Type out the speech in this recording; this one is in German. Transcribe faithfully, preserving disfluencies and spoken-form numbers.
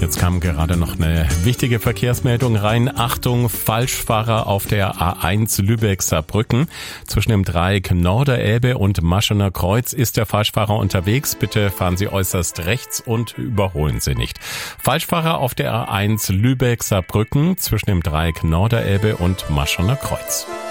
Jetzt kam gerade noch eine wichtige Verkehrsmeldung rein. Achtung, Falschfahrer auf der A eins Lübeck-Saarbrücken. Zwischen dem Dreieck Norderelbe und Maschener Kreuz ist der Falschfahrer unterwegs. Bitte fahren Sie äußerst rechts und überholen Sie nicht. Falschfahrer auf der A eins Lübeck-Saarbrücken zwischen dem Dreieck Norderelbe und Maschener Kreuz.